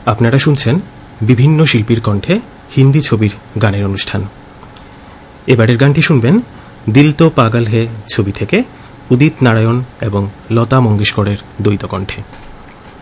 আপনারা শুনছেন বিভিন্ন শিল্পীর কণ্ঠে হিন্দি ছবির গানের অনুষ্ঠান। এবারের গানটি শুনবেন দিল তো পাগল হে ছবি থেকে উদিত নারায়ণ এবং লতা মঙ্গেশকরের দ্বৈত কণ্ঠে।